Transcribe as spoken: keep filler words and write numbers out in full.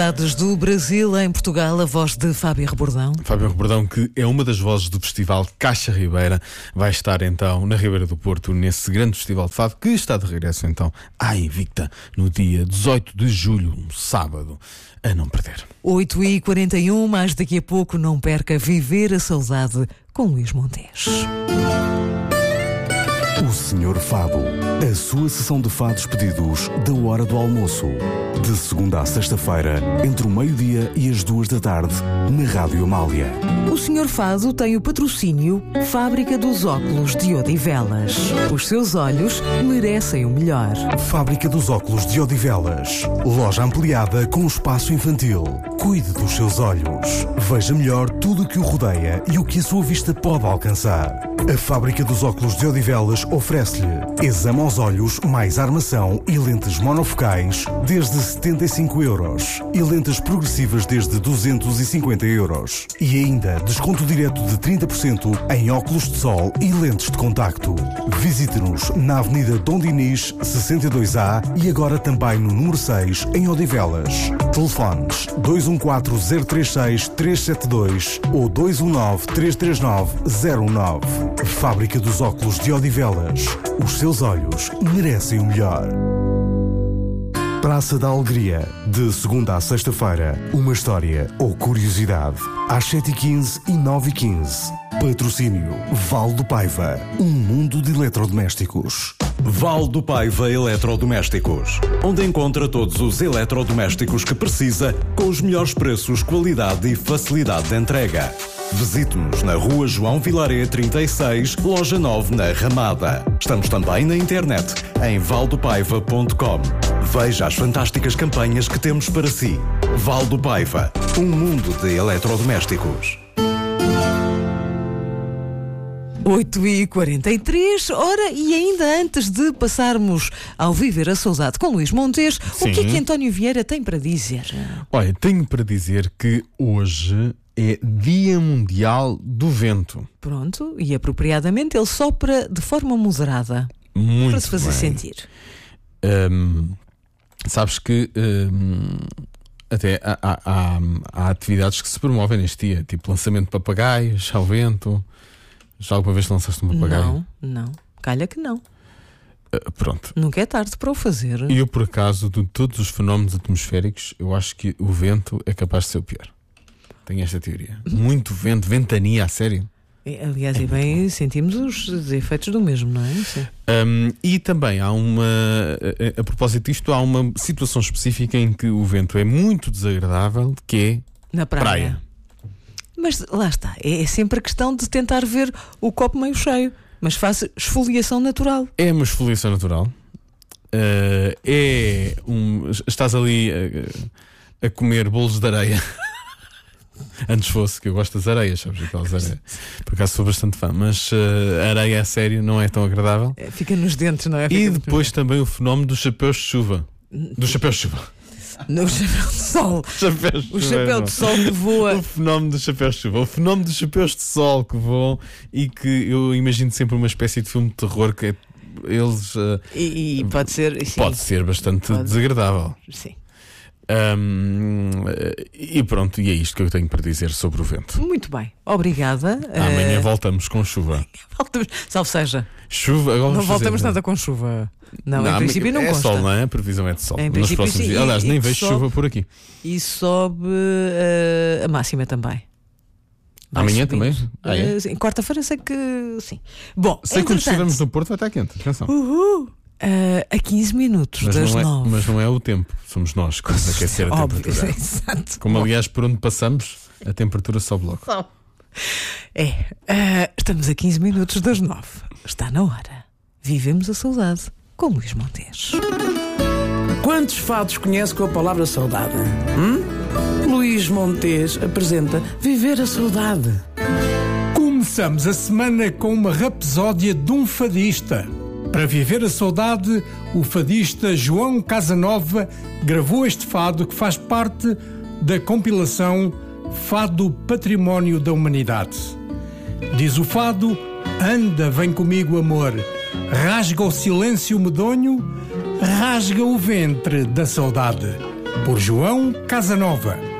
Do Brasil em Portugal, a voz de Fábio Rebordão. Fábio Rebordão, que é uma das vozes do festival Caixa Ribeira, vai estar então na Ribeira do Porto, nesse grande festival de fado, que está de regresso então à Invicta, no dia dezoito de julho, um sábado, a não perder. oito e quarenta e um, mas daqui a pouco não perca Viver a Saudade com Luís Montes. O Senhor Fado, a sua sessão de fados pedidos da hora do almoço. De segunda a sexta-feira, entre o meio-dia e as duas da tarde, na Rádio Amália. O Senhor Fado tem o patrocínio Fábrica dos Óculos de Odivelas. Os seus olhos merecem o melhor. Fábrica dos Óculos de Odivelas. Loja ampliada com espaço infantil. Cuide dos seus olhos. Veja melhor tudo o que o rodeia e o que a sua vista pode alcançar. A Fábrica dos Óculos de Odivelas oferece-lhe exame aos olhos mais armação e lentes monofocais desde setenta e cinco euros e lentes progressivas desde duzentos e cinquenta euros. E ainda desconto direto de trinta por cento em óculos de sol e lentes de contacto. Visite-nos na Avenida Dom Dinis, sessenta e dois A e agora também no número seis em Odivelas. Telefones dois um quatro zero três seis três sete dois ou dois um nove três três nove zero um nove. Fábrica dos Óculos de Odivelas. Os seus olhos merecem o melhor. Praça da Alegria, de segunda a sexta-feira, uma história ou curiosidade, às sete e quinze e nove e quinze. Patrocínio Val do Paiva, um mundo de eletrodomésticos. Val do Paiva Eletrodomésticos, onde encontra todos os eletrodomésticos que precisa, com os melhores preços, qualidade e facilidade de entrega. Visite-nos na Rua João Vilaré trinta e seis, Loja nove, na Ramada. Estamos também na internet, em valdopaiva ponto com. Veja as fantásticas campanhas que temos para si. Val do Paiva, um mundo de eletrodomésticos. oito e quarenta e três, ora, e ainda antes de passarmos ao Viver a Saudade com Luís Montes, Sim. o que é que António Vieira tem para dizer? Olha, tenho para dizer que hoje é Dia Mundial do Vento. Pronto, e apropriadamente ele sopra de forma moderada. Muito para se fazer bem. sentir. Hum, sabes que hum, até há, há, há, há atividades que se promovem neste dia, tipo lançamento de papagaios ao vento. Já alguma vez lançaste um papagaio? Não, não. Calha que não. Uh, pronto. Nunca é tarde para o fazer. E eu, por acaso, de todos os fenómenos atmosféricos, eu acho que o vento é capaz de ser o pior. Tenho esta teoria. Muito vento, ventania, a sério. Aliás, é e bem, sentimos os efeitos do mesmo, não é? Sim. Um, e também há uma, a, a propósito disto, há uma situação específica em que o vento é muito desagradável, que é na praia. praia. Mas lá está, é sempre a questão de tentar ver o copo meio cheio, mas faz esfoliação natural. É uma esfoliação natural. Uh, é um, estás ali a, a comer bolos de areia. Antes fosse, que eu gosto das areias, sabes? Aquelas areias. Por acaso sou bastante fã, mas uh, a areia a sério não é tão agradável. É, fica nos dentes, não é? Fica e depois também o fenómeno dos chapéus de chuva. Dos chapéus de chuva. No chapéu de sol. Chapéus de o chapéu chuva, de sol que voa. O fenómeno dos chapéus de chuva. O fenómeno dos chapéus de sol que voam e que eu imagino sempre uma espécie de filme de terror que é, eles. Uh, e, e pode ser. Sim, pode ser bastante pode. desagradável. Sim. Um, e pronto, e é isto que eu tenho para dizer sobre o vento. Muito bem, obrigada. Amanhã uh... voltamos com chuva. Voltamos, salve seja. Chuva, agora não voltamos fazer... nada com chuva. Não, não em princípio não é consta. sol, não é? A previsão é de sol. Em nos próximos dias. Aliás, e, nem e vejo sobe, chuva por aqui. E sobe uh, a máxima também. Vai Amanhã subindo. também? Ah, é? uh, quarta-feira sei que sim. Bom, sei que quando estivermos no Porto vai estar quente. Atenção. Uhul. Uh, a quinze minutos mas das não é, nove. Mas não é o tempo, somos nós que vamos aquecer a Óbvio, temperatura. Exato. Como aliás por onde passamos, a temperatura sobe logo. É, uh, estamos a quinze minutos das nove. Está na hora. Vivemos a saudade com Luís Montes. Quantos fados conhece com a palavra saudade? Hum? Luís Montes apresenta Viver a Saudade. Começamos a semana com uma rapsódia de um fadista. Para viver a saudade, o fadista João Casanova gravou este fado que faz parte da compilação Fado Património da Humanidade. Diz o fado: anda, vem comigo, amor, rasga o silêncio medonho, rasga o ventre da saudade. por João Casanova.